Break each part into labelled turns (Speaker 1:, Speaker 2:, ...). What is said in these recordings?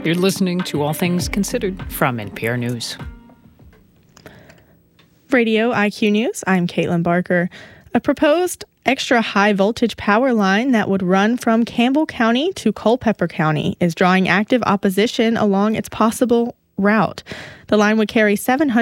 Speaker 1: You're listening to All Things Considered from NPR News.
Speaker 2: Radio IQ News, I'm Caitlin Barker. A proposed extra high voltage power line that would run from Campbell County to Culpeper County is drawing active opposition along its possible route. The line would carry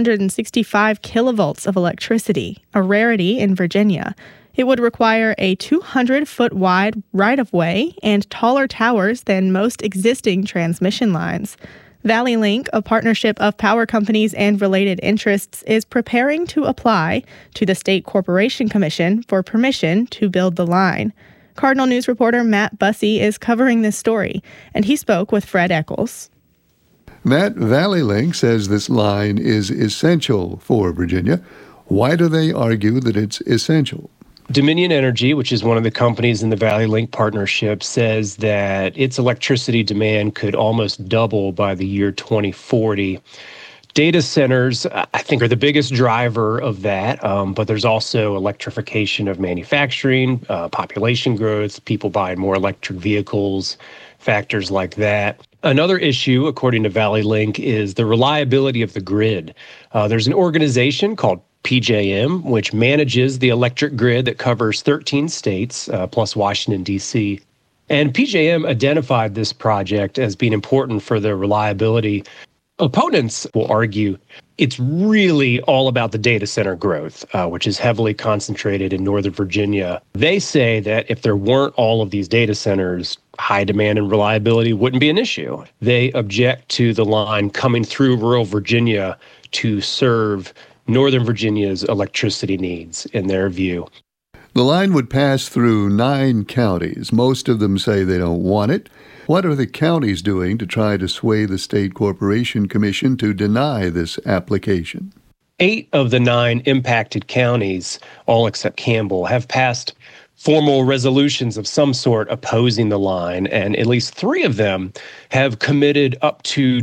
Speaker 2: 765 kilovolts of electricity, a rarity in Virginia. It would require a 200-foot wide right-of-way and taller towers than most existing transmission lines. Valley Link, a partnership of power companies and related interests, is preparing to apply to the State Corporation Commission for permission to build the line. Cardinal News reporter Matt Bussey is covering this story, and he spoke with Fred Eccles.
Speaker 3: Matt, Valley Link says this line is essential for Virginia. Why do they argue that it's essential?
Speaker 4: Dominion Energy, which is one of the companies in the Valley Link partnership, says that its electricity demand could almost double by the year 2040. Data centers, I think, are the biggest driver of that, but there's also electrification of manufacturing, population growth, people buying more electric vehicles, factors like that. Another issue, according to Valley Link, is the reliability of the grid. There's an organization called PJM, which manages the electric grid that covers 13 states, plus Washington, D.C. And PJM identified this project as being important for the reliability. Opponents will argue it's really all about the data center growth, which is heavily concentrated in Northern Virginia. They say that if there weren't all of these data centers, high demand and reliability wouldn't be an issue. They object to the line coming through rural Virginia to serve Northern Virginia's electricity needs, in their view.
Speaker 3: The line would pass through 9 counties. Most of them say they don't want it. What are the counties doing to try to sway the State Corporation Commission to deny this application?
Speaker 4: 8 of the 9 impacted counties, all except Campbell, have passed formal resolutions of some sort opposing the line, and at least 3 of them have committed up to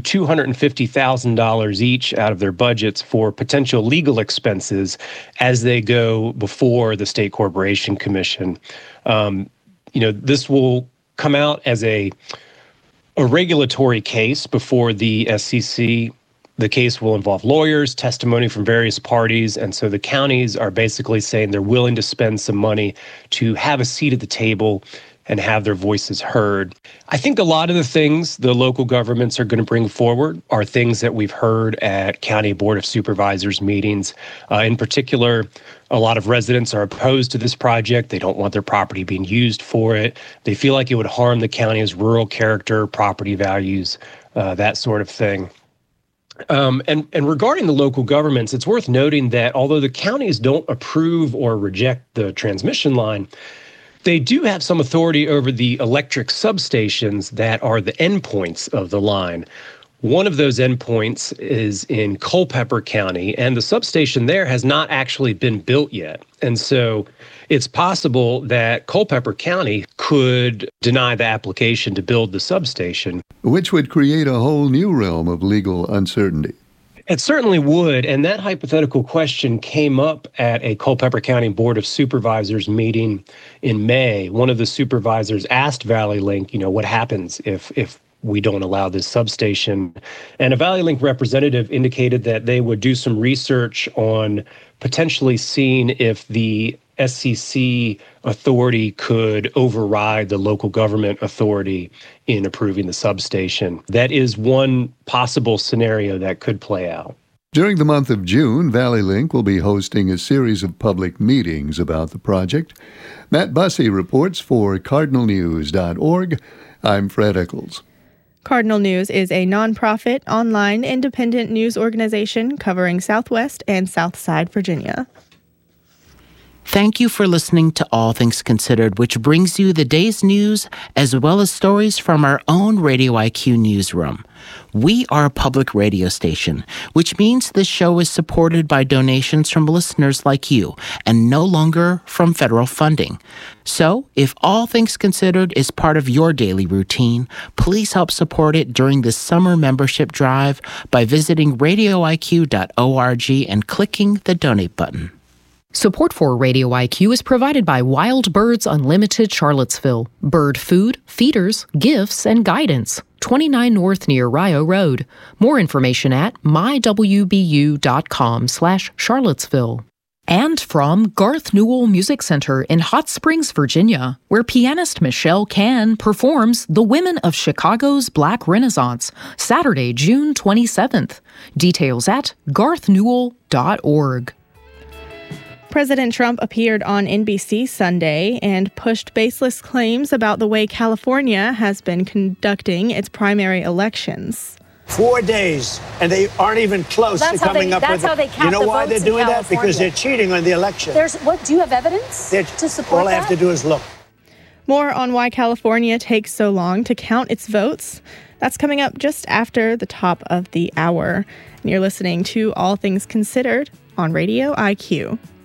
Speaker 4: $250,000 each out of their budgets for potential legal expenses as they go before the State Corporation Commission. This will come out as a regulatory case before the SCC. The case will involve lawyers, testimony from various parties, and so the counties are basically saying they're willing to spend some money to have a seat at the table and have their voices heard. I think a lot of the things the local governments are going to bring forward are things that we've heard at County Board of Supervisors meetings. In particular, a lot of residents are opposed to this project. They don't want their property being used for it. They feel like it would harm the county's rural character, property values, that sort of thing. And regarding the local governments, it's worth noting that although the counties don't approve or reject the transmission line, they do have some authority over the electric substations that are the endpoints of the line. One of those endpoints is in Culpeper County, and the substation there has not actually been built yet. And so it's possible that Culpeper County could deny the application to build the substation,
Speaker 3: which would create a whole new realm of legal uncertainty.
Speaker 4: It certainly would, and that hypothetical question came up at a Culpeper County Board of Supervisors meeting in May. One of the supervisors asked Valley Link, what happens if we don't allow this substation? And a Valley Link representative indicated that they would do some research on potentially seeing if the SCC authority could override the local government authority in approving the substation. That is one possible scenario that could play out.
Speaker 3: During the month of June, Valley Link will be hosting a series of public meetings about the project. Matt Bussey reports for cardinalnews.org. I'm Fred Eccles.
Speaker 2: Cardinal News is a nonprofit, online, independent news organization covering Southwest and Southside Virginia.
Speaker 5: Thank you for listening to All Things Considered, which brings you the day's news as well as stories from our own Radio IQ newsroom. We are a public radio station, which means this show is supported by donations from listeners like you and no longer from federal funding. So, if All Things Considered is part of your daily routine, please help support it during the summer membership drive by visiting radioiq.org and clicking the donate button.
Speaker 6: Support for Radio IQ is provided by Wild Birds Unlimited Charlottesville. Bird food, feeders, gifts, and guidance. 29 North near Rio Road. More information at mywbu.com/Charlottesville. And from Garth Newell Music Center in Hot Springs, Virginia, where pianist Michelle Cann performs The Women of Chicago's Black Renaissance, Saturday, June 27th. Details at garthnewell.org.
Speaker 2: President Trump appeared on NBC Sunday and pushed baseless claims about the way California has been conducting its primary elections.
Speaker 7: 4 days, and they aren't even close to coming up with it. You know why they're doing that? Because they're cheating on the election.
Speaker 8: Do you have evidence to support
Speaker 7: that? All I have to do is look.
Speaker 2: More on why California takes so long to count its votes. That's coming up just after the top of the hour. And you're listening to All Things Considered on Radio IQ.